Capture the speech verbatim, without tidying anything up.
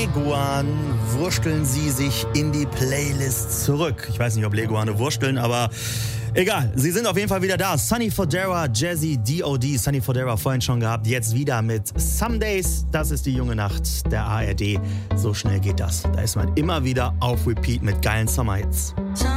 Leguan wursteln sie sich in die Playlist zurück. Ich weiß nicht, ob Leguane wursteln, aber egal. Sie sind auf jeden Fall wieder da. Sonny Fodera, Jazzy, D O D. Sonny Fodera vorhin schon gehabt, jetzt wieder mit Some Days. Das ist die junge Nacht der A R D. So schnell geht das. Da ist man immer wieder auf Repeat mit geilen Summerhits.